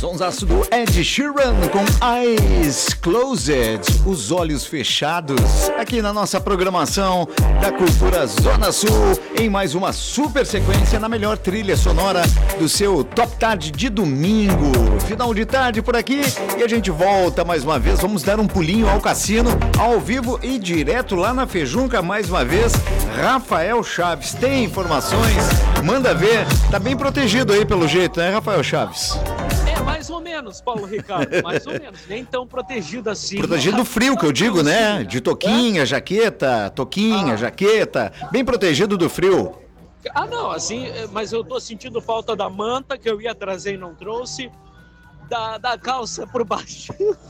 Sonsaço do Ed Sheeran com Eyes Closed, os olhos fechados, aqui na nossa programação da Cultura Zona Sul, em mais uma super sequência na melhor trilha sonora do seu Top Tarde de domingo. Final de tarde por aqui e a gente volta mais uma vez, vamos dar um pulinho ao cassino, ao vivo e direto lá na Fejunca mais uma vez. Rafael Chaves tem informações, manda ver, tá bem protegido aí pelo jeito, né, Rafael Chaves? Mais ou menos, Paulo Ricardo, mais ou menos, nem tão protegido assim. Protegido do frio, que eu digo, né? De toquinha, jaqueta, jaqueta, bem protegido do frio. Não, assim, mas eu tô sentindo falta da manta, que eu ia trazer e não trouxe, da calça por baixo.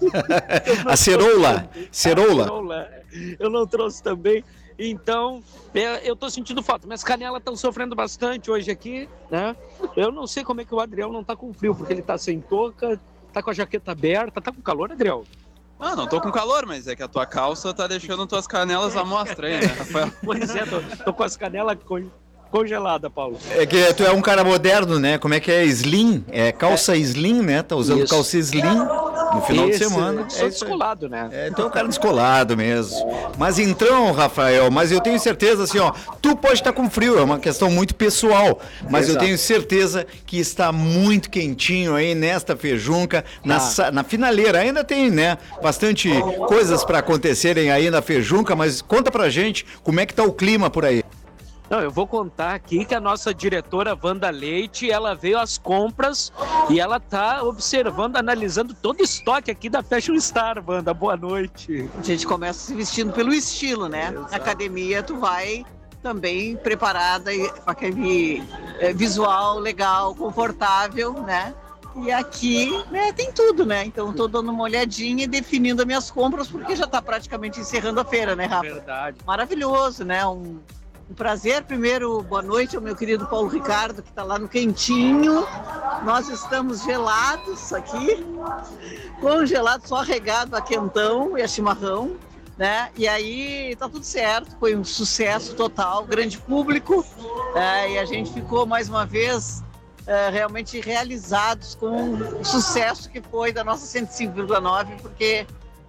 A ceroula. Eu não trouxe também. Então, eu tô sentindo falta. Minhas canelas estão sofrendo bastante hoje aqui, né? Eu não sei como é que o Adriel não tá com frio, porque ele tá sem touca, tá com a jaqueta aberta. Tá com calor, Adriel? Não tô com calor, mas é que a tua calça tá deixando tuas canelas à mostra aí, né, Rafael? Pois é, tô com as canelas congelada, Paulo. É que tu é um cara moderno, né? Como é que é? Slim? É calça slim, né? Tá usando Isso. calça slim no final de semana. Sou descolado, né? Tu é um cara descolado mesmo. Mas então, Rafael, eu tenho certeza assim, ó, tu pode estar com frio, é uma questão muito pessoal, mas Exato. Eu tenho certeza que está muito quentinho aí nesta Fejunca, na finaleira. Ainda tem, né, bastante coisas para acontecerem aí na Fejunca, mas conta pra gente como é que tá o clima por aí. Não, eu vou contar aqui que a nossa diretora Wanda Leite, ela veio às compras e ela tá observando, analisando todo o estoque aqui da Fashion Star. Wanda, boa noite. A gente começa se vestindo pelo estilo, né? Exato. Na academia tu vai também preparada com aquele visual legal, confortável, né? E aqui, né, tem tudo, né? Então tô dando uma olhadinha e definindo as minhas compras, porque já tá praticamente encerrando a feira, né, Rafa? Verdade. Maravilhoso, né? Um prazer. Primeiro, boa noite ao meu querido Paulo Ricardo, que está lá no quentinho. Nós estamos gelados aqui, congelados, só regado a quentão e a chimarrão, né? E aí tá tudo certo, foi um sucesso total, grande público, e a gente ficou mais uma vez realmente realizados com o sucesso que foi da nossa 105,9, porque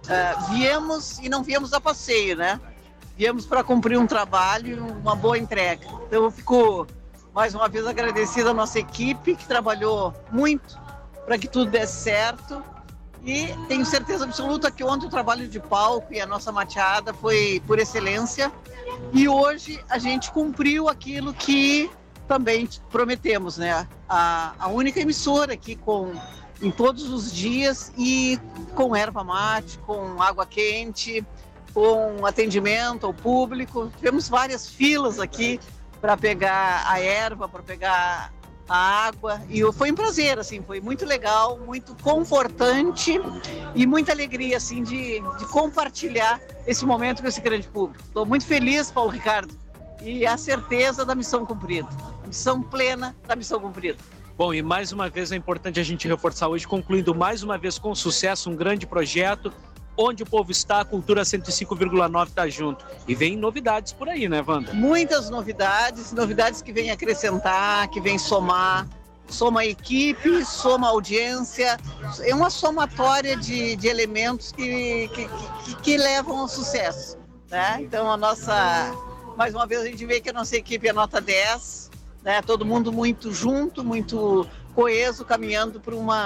viemos e não viemos a passeio, né? Viemos para cumprir um trabalho e uma boa entrega. Então eu fico mais uma vez agradecida à nossa equipe, que trabalhou muito para que tudo desse certo. E tenho certeza absoluta que ontem o trabalho de palco e a nossa mateada foi por excelência. E hoje a gente cumpriu aquilo que também prometemos, né? A única emissora aqui em todos os dias e com erva mate, com água quente, com atendimento ao público. Tivemos várias filas aqui para pegar a erva, para pegar a água, e foi um prazer, assim, foi muito legal, muito confortante e muita alegria, assim, de compartilhar esse momento com esse grande público. Estou muito feliz, Paulo Ricardo, e a certeza da missão cumprida, a missão plena da missão cumprida. Bom, e mais uma vez é importante a gente reforçar hoje, concluindo mais uma vez com sucesso um grande projeto. Onde o povo está, a Cultura 105,9 está junto. E vem novidades por aí, né, Wanda? Muitas novidades que vêm acrescentar, que vêm somar. Soma a equipe, soma a audiência. É uma somatória de elementos que levam ao sucesso, né? Então, mais uma vez, a gente vê que a nossa equipe é nota 10, né? Todo mundo muito junto, muito coeso, caminhando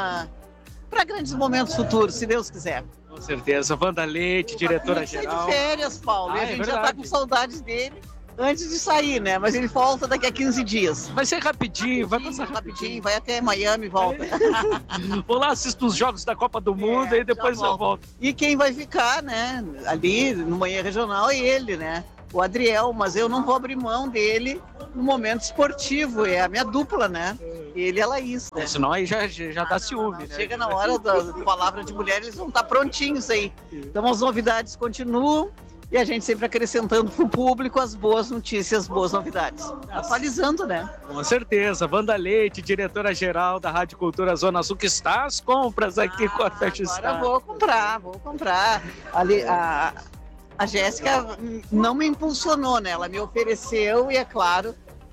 para grandes momentos futuros, se Deus quiser. Com certeza. Wanda Leite, diretora-geral. De férias, Paulo, e a gente já tá com saudades dele antes de sair, né? Mas ele volta daqui a 15 dias. Vai ser rapidinho, vai passar rapidinho, vai até Miami e volta. Vou lá, assisto os jogos da Copa do Mundo e depois eu volto. E quem vai ficar, né, ali no Manhã Regional é ele, né? O Adriel, mas eu não vou abrir mão dele no momento esportivo, é a minha dupla, né? Ele e a Laís, né? Senão aí já dá ciúme, né? Chega na hora da palavra de mulher, eles vão estar prontinhos aí. Então as novidades continuam e a gente sempre acrescentando para o público as boas notícias, boas novidades. Atualizando, né? Com certeza. Wanda Leite, diretora-geral da Rádio Cultura Zona Sul, que está às compras aqui com a Fashion Star. Agora vou comprar. Ali, a Jéssica não me impulsionou, né? Ela me ofereceu e, é claro,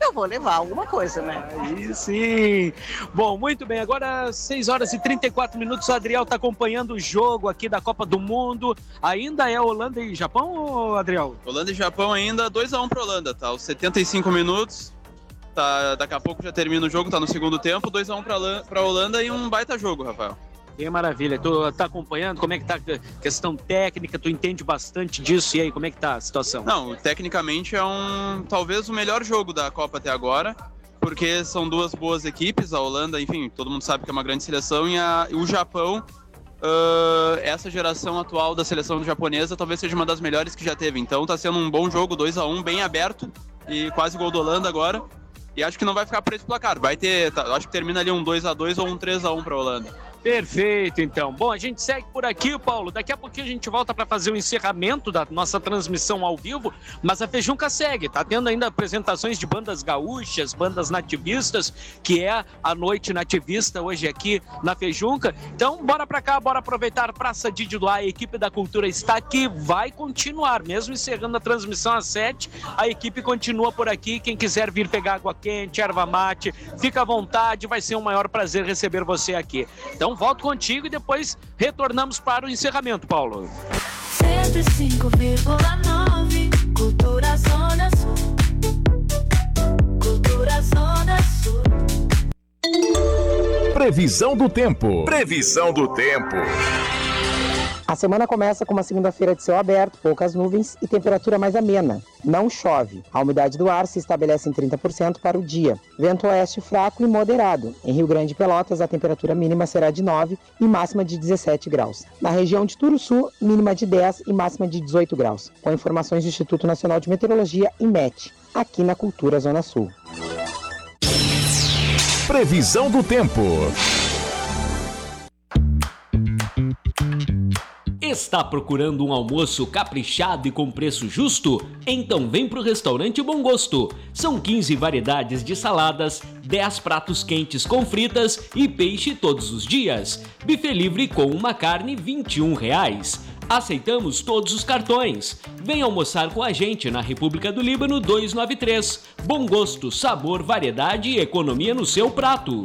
eu vou levar alguma coisa, né? Aí sim. Bom, muito bem. Agora 6 horas e 34 minutos. O Adriel está acompanhando o jogo aqui da Copa do Mundo. Ainda é Holanda e Japão, ou Adriel? Holanda e Japão ainda 2-1 para Holanda, tá? Os 75 minutos. Tá, daqui a pouco já termina o jogo, tá no segundo tempo. 2-1 para Holanda e um baita jogo, Rafael. Que maravilha. Tu tá acompanhando? Como é que tá a questão técnica? Tu entende bastante disso? E aí, como é que tá a situação? Não, tecnicamente é talvez o melhor jogo da Copa até agora, porque são duas boas equipes. A Holanda, enfim, todo mundo sabe que é uma grande seleção, e o Japão, essa geração atual da seleção japonesa talvez seja uma das melhores que já teve. Então tá sendo um bom jogo, 2-1, bem aberto, e quase gol da Holanda agora. E acho que não vai ficar por esse placar. Vai ter, acho que termina ali um 2-2 ou um 3-1 para a Holanda. Perfeito, então. Bom, a gente segue por aqui, Paulo. Daqui a pouquinho a gente volta para fazer o encerramento da nossa transmissão ao vivo, mas a Fejunca segue. Tá tendo ainda apresentações de bandas gaúchas, bandas nativistas, que é a noite nativista hoje aqui na Fejunca. Então, bora para cá, bora aproveitar Praça de Diduá. A equipe da Cultura está aqui, vai continuar. Mesmo encerrando a transmissão às 7, a equipe continua por aqui. Quem quiser vir pegar água quente, erva mate, fica à vontade. Vai ser um maior prazer receber você aqui. Então, volto contigo e depois retornamos para o encerramento, Paulo. 105,9 Cultura Zona Sul. Cultura Zona Sul. Previsão do tempo. Previsão do tempo. A semana começa com uma segunda-feira de céu aberto, poucas nuvens e temperatura mais amena. Não chove. A umidade do ar se estabelece em 30% para o dia. Vento oeste fraco e moderado. Em Rio Grande e Pelotas, a temperatura mínima será de 9 e máxima de 17 graus. Na região de Turuçu, mínima de 10 e máxima de 18 graus. Com informações do Instituto Nacional de Meteorologia, IMET, aqui na Cultura Zona Sul. Previsão do tempo. Está procurando um almoço caprichado e com preço justo? Então vem pro restaurante Bom Gosto. São 15 variedades de saladas, 10 pratos quentes com fritas e peixe todos os dias. Buffet livre com uma carne R$ 21,00. Aceitamos todos os cartões. Vem almoçar com a gente na República do Líbano 293. Bom Gosto, sabor, variedade e economia no seu prato.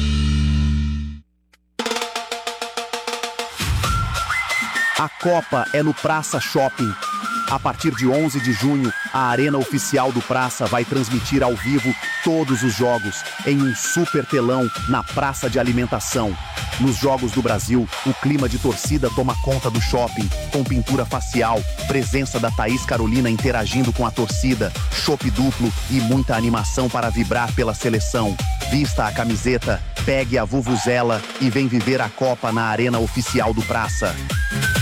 A Copa é no Praça Shopping. A partir de 11 de junho, a Arena Oficial do Praça vai transmitir ao vivo todos os jogos em um super telão na praça de alimentação. Nos Jogos do Brasil, o clima de torcida toma conta do shopping, com pintura facial, presença da Thaís Carolina interagindo com a torcida, chopp duplo e muita animação para vibrar pela seleção. Vista a camiseta, pegue a vuvuzela e vem viver a Copa na Arena Oficial do Praça.